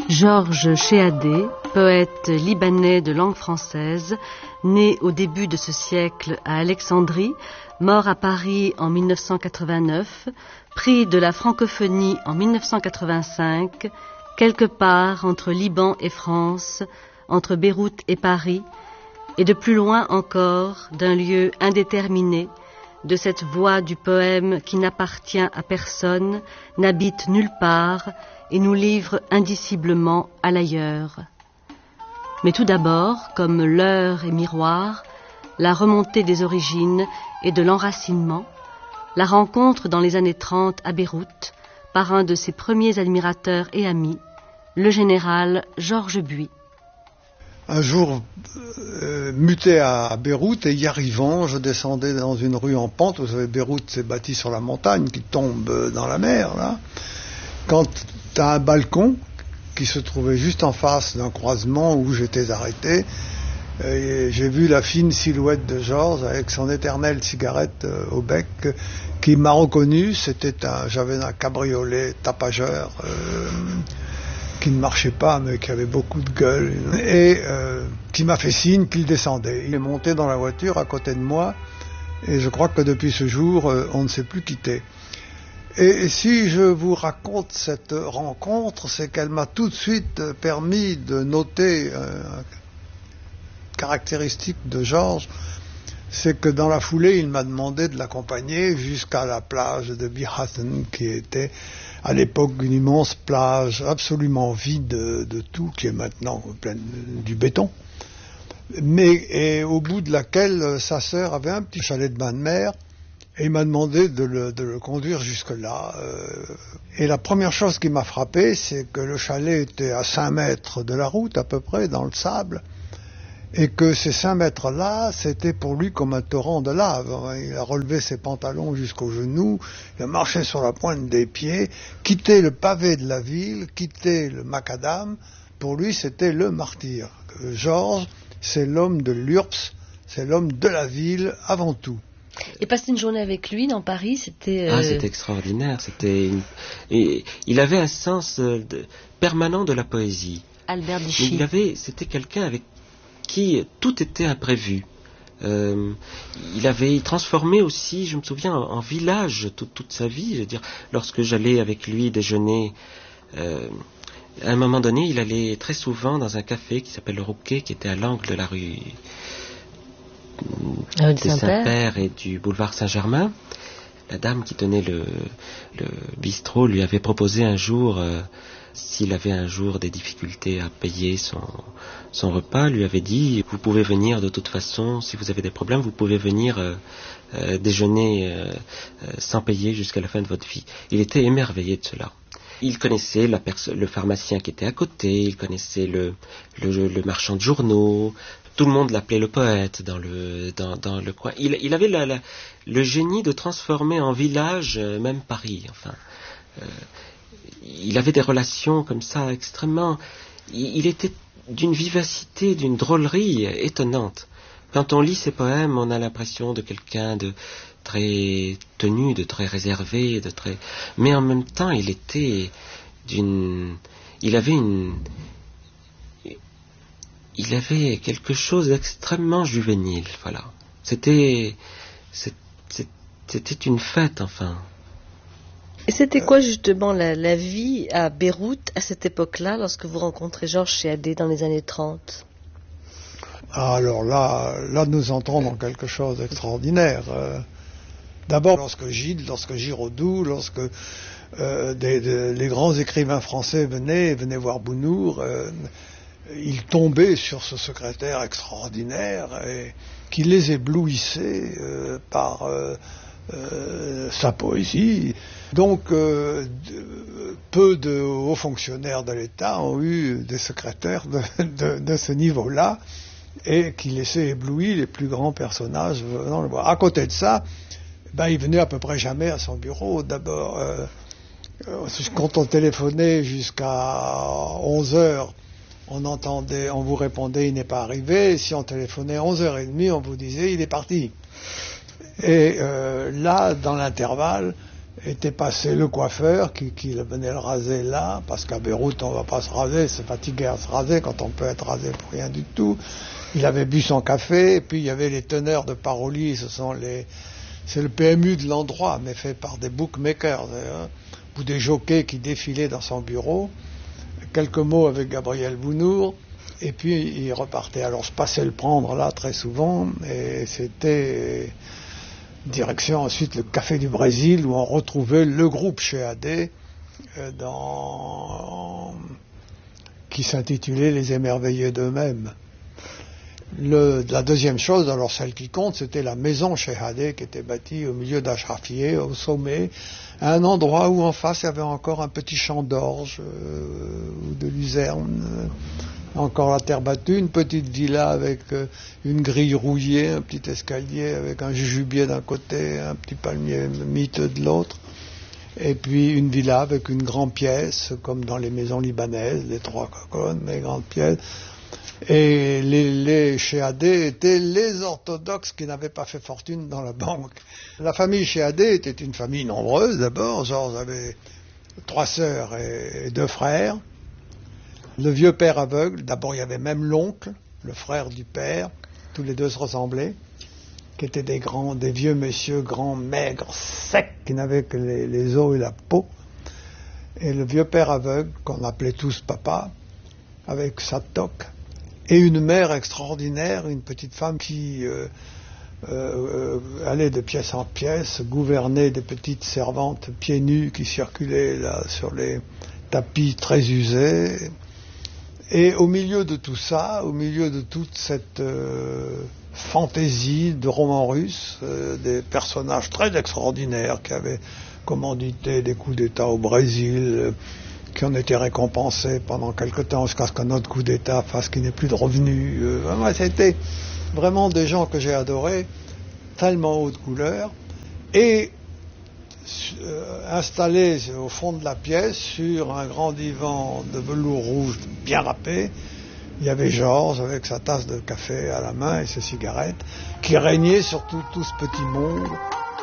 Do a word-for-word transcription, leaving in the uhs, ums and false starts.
Georges Chéadé, poète libanais de langue française, né au début de ce siècle à Alexandrie, mort à Paris en mille neuf cent quatre-vingt-neuf, prix de la francophonie en mille neuf cent quatre-vingt-cinq, quelque part entre Liban et France, entre Beyrouth et Paris, et de plus loin encore, d'un lieu indéterminé, de cette voix du poème qui n'appartient à personne, n'habite nulle part, et nous livre indiciblement à l'ailleurs. Mais tout d'abord, comme leurre et miroir, la remontée des origines et de l'enracinement, la rencontre dans les années trente à Beyrouth par un de ses premiers admirateurs et amis, le général Georges Buis. Un jour, euh, muté à Beyrouth et y arrivant, je descendais dans une rue en pente. Vous savez, Beyrouth c'est bâti sur la montagne qui tombe dans la mer, là. Quand t'as un balcon qui se trouvait juste en face d'un croisement où j'étais arrêté, et j'ai vu la fine silhouette de Georges avec son éternelle cigarette euh, au bec, qui m'a reconnu. C'était un, j'avais un cabriolet tapageur euh, qui ne marchait pas mais qui avait beaucoup de gueule, et euh, qui m'a fait signe qu'il descendait. Il est monté dans la voiture à côté de moi, et je crois que depuis ce jour, euh, on ne s'est plus quitté. Et si je vous raconte cette rencontre, c'est qu'elle m'a tout de suite permis de noter euh, une caractéristique de Georges, c'est que dans la foulée, il m'a demandé de l'accompagner jusqu'à la plage de Bihaten, qui était à l'époque une immense plage absolument vide de, de tout, qui est maintenant pleine du béton, mais et au bout de laquelle sa sœur avait un petit chalet de bain de mer, et il m'a demandé de le, de le conduire jusque-là. Euh, et la première chose qui m'a frappé, c'est que le chalet était à cinq mètres de la route, à peu près, dans le sable, et que ces cinq mètres-là, c'était pour lui comme un torrent de lave. Il a relevé ses pantalons jusqu'aux genoux, il a marché sur la pointe des pieds, quitté le pavé de la ville, quitté le macadam. Pour lui, c'était le martyr. Georges, c'est l'homme de l'U R B S, c'est l'homme de la ville avant tout. Et passer une journée avec lui dans Paris, c'était... Euh... Ah, c'était extraordinaire. C'était une... Et il avait un sens de... permanent de la poésie. Albert Dichy. Il avait... C'était quelqu'un avec qui tout était imprévu. Euh, il avait transformé aussi, je me souviens, en, en village toute, toute sa vie. Je veux dire, lorsque j'allais avec lui déjeuner, euh, à un moment donné, il allait très souvent dans un café qui s'appelle le Rouquet, qui était à l'angle de la rue Ah, des Saint-Père et du boulevard Saint-Germain. La dame qui tenait le, le bistrot lui avait proposé un jour, euh, s'il avait un jour des difficultés à payer son, son repas, lui avait dit, vous pouvez venir de toute façon, si vous avez des problèmes, vous pouvez venir euh, euh, déjeuner euh, euh, sans payer jusqu'à la fin de votre vie. Il était émerveillé de cela. Il connaissait la perso- le pharmacien qui était à côté, il connaissait le, le, le marchand de journaux. Tout le monde l'appelait le poète dans le, dans, dans le coin. Il, il avait la, la, le génie de transformer en village euh, même Paris. Enfin, euh, il avait des relations comme ça extrêmement... Il, il était d'une vivacité, d'une drôlerie étonnante. Quand on lit ses poèmes, on a l'impression de quelqu'un de très tenu, de très réservé, de très... Mais en même temps, il était d'une... Il avait une... Il avait quelque chose d'extrêmement juvénile, voilà. C'était, c'était une fête, enfin. Et c'était quoi justement la, la vie à Beyrouth à cette époque-là, lorsque vous rencontrez Georges Chéadé dans les années trente? Alors là, là nous entrons dans quelque chose d'extraordinaire. Euh, D'abord, lorsque Gide, lorsque Giraudoux, lorsque euh, des, des, les grands écrivains français venaient, venaient voir Bounour, euh, il tombait sur ce secrétaire extraordinaire et qui les éblouissait euh, par euh, euh, sa poésie. Donc, euh, de, peu de hauts fonctionnaires de l'État ont eu des secrétaires de, de, de ce niveau-là et qui laissaient éblouir les plus grands personnages venant le voir. À côté de ça, ben, il venait à peu près jamais à son bureau. D'abord, euh, quand on téléphonait jusqu'à onze heures, on entendait, on vous répondait, il n'est pas arrivé. Si on téléphonait à onze heures trente, on vous disait, il est parti. Et euh, là, dans l'intervalle, était passé le coiffeur qui, qui venait le raser là, parce qu'à Beyrouth on ne va pas se raser, c'est fatigué à se raser quand on peut être rasé pour rien du tout. Il avait bu son café, et puis il y avait les teneurs de paroliers, ce sont les, c'est le P M U de l'endroit, mais fait par des bookmakers, hein, ou des jockeys qui défilaient dans son bureau. Quelques mots avec Gabriel Bounour, et puis il repartait. Alors je passais le prendre là très souvent, et c'était direction ensuite le Café du Brésil, où on retrouvait le groupe Chéadé euh, dans... qui s'intitulait Les Émerveillés d'eux-mêmes. Le, la deuxième chose, alors celle qui compte, c'était la maison Chéadé qui était bâtie au milieu d'Achrafieh, au sommet, à un endroit où en face il y avait encore un petit champ d'orge euh, ou de luzerne, euh, encore la terre battue, une petite villa avec euh, une grille rouillée, un petit escalier avec un jujubier d'un côté, un petit palmier miteux de l'autre, et puis une villa avec une grande pièce, comme dans les maisons libanaises, les trois colonnes, les grandes pièces. Et les, les Chéadé étaient les orthodoxes qui n'avaient pas fait fortune dans la banque. La famille Chéadé était une famille nombreuse d'abord. Georges avait trois sœurs et, et deux frères. Le vieux père aveugle, d'abord il y avait même l'oncle, le frère du père, tous les deux se ressemblaient, qui étaient des grands, des vieux messieurs grands, maigres, secs, qui n'avaient que les, les os et la peau. Et le vieux père aveugle, qu'on appelait tous papa, avec sa toque. Et une mère extraordinaire, une petite femme qui euh, euh, allait de pièce en pièce, gouvernait des petites servantes pieds nus qui circulaient là sur les tapis très usés. Et au milieu de tout ça, au milieu de toute cette euh, fantaisie de roman russe, euh, des personnages très extraordinaires qui avaient commandité des coups d'État au Brésil, euh, qui ont été récompensés pendant quelque temps jusqu'à ce qu'un autre coup d'État fasse qu'il n'ait plus de revenus. Euh, ouais, c'était vraiment des gens que j'ai adorés, tellement haut de couleur, et euh, installés au fond de la pièce, sur un grand divan de velours rouge bien râpé, il y avait Georges avec sa tasse de café à la main et ses cigarettes, qui régnait sur tout, tout ce petit monde.